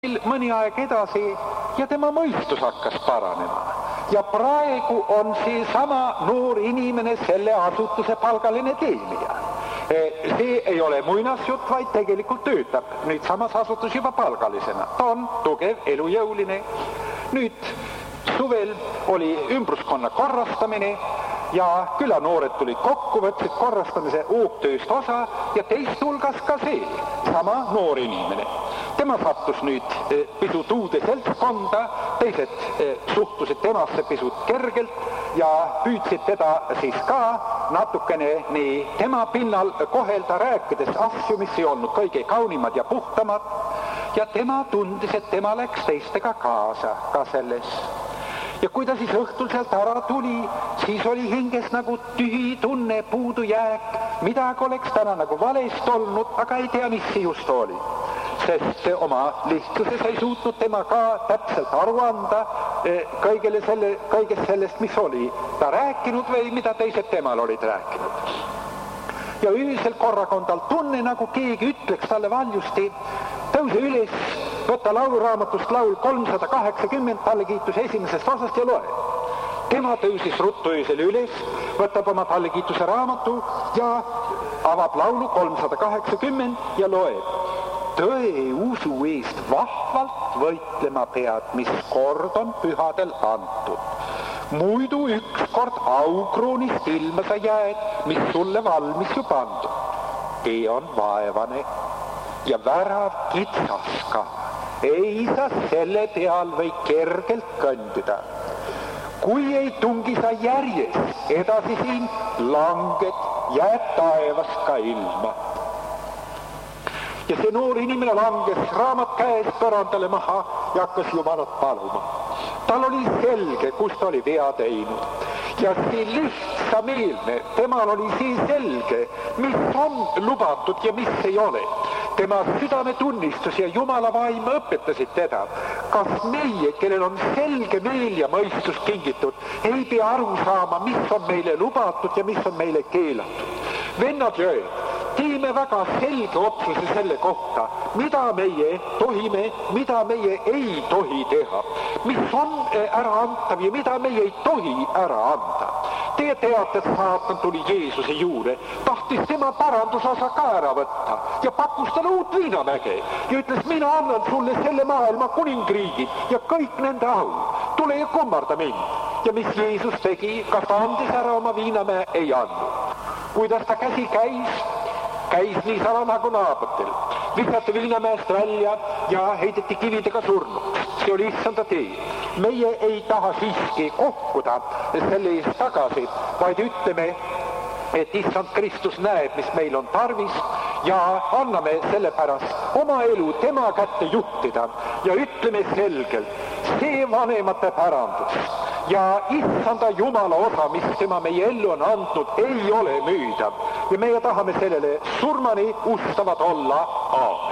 Mõni aeg edasi ja tema mõistus hakkas paranema. Ja praegu on see sama noor inimene selle asutuse palgaline teenija. See ei ole muinasjutt, vaid tegelikult töötab nüüd samas asutus juba palgalisena. Ta on tugev, elujõuline. Nüüd suvel oli ümbruskonna korrastamine ja külanoored tulid kokku, võtsid korrastamise uugtööst osa ja teist hulgas ka see sama noor inimene. Tema sattus nüüd pisut uude seltskonda, teised suhtusid temasse pisut kergelt ja püüdsid teda siis ka natukene nii tema pinnal kohelda, rääkides asju, mis ei olnud kõige kaunimad ja puhtamad. Ja tema tundis, et tema läks teistega kaasa ka selles. Ja kui ta siis õhtul sealt ära tuli, siis oli hinges nagu tühi tunne, puudujääk, midagi oleks täna nagu valest olnud, aga ei tea, mis see just oli. Sest oma lihtsuses ei suutnud tema ka täpselt aru anda kõigest sellest, mis oli ta rääkinud või mida teised temal olid rääkinud. Ja ühisel korraga on tal tunne, nagu keegi ütleks talle valjusti, tõuse üles, võta lauluraamatust laul 380, talle kiituse esimesest osast ja loe. Tema tõusis ruttu öösel üles, võtab oma talle kiituse raamatu ja avab laulu 380 ja loeb. Tõe usu eest vahvalt võitlema pead, mis kord on pühadel antud. Muidu ükskord aukroonist ilma sa jääd, mis sulle valmis ju pandud. Tee on vaevane ja värav kitsaska. Ei sa selle peal või kergelt kõndida. Kui ei tungi sa järjest edasi siin, langed, jääd taevast ka ilma. Ja see noor inimene langes raamat käest põrandale maha ja hakkas Jumalat paluma. Tal oli selge, kus ta oli vea teinud. Ja see lihtsameelne, temal oli see selge, mis on lubatud ja mis ei ole. Tema südametunnistus ja Jumala vaim õpetasid teda. Kas meie, kellel on selge meel ja mõistus kingitud, ei pea aru saama, mis on meile lubatud ja mis on meile keelatud. Vennad ja ööd, teeme väga selge otsuse selle kohta, mida meie tohime, mida meie ei tohi teha, mis on ära antav ja mida meie ei tohi ära anda. Te teate, et saatan tuli Jeesuse juurde, tahtis tema parandusosa ka ära võtta ja pakkus talle uut viinamäge ja ütles, mina annan sulle selle maailma kuningriigid ja kõik nende au. Tule ja kummarda mind. Ja mis Jeesus tegi, kas ta andis ära oma viinamäe? Ei andnud. Kuidas ta käsi käis nii sama nagu naabritel. Visati viinamäest välja ja heideti kividega surnuks. See oli issanda tee. Meie ei taha siiski kohkuda selle eest tagasi, vaid ütleme, et issand Kristus näeb, mis meil on tarvis ja anname selle pärast oma elu tema kätte juhtida ja ütleme selgelt, see vanemate pärandus ja issanda Jumala osa, mis tema meie ellu on andnud, ei ole müüdav ja meie tahame sellele surmani ustavad olla. Aamen.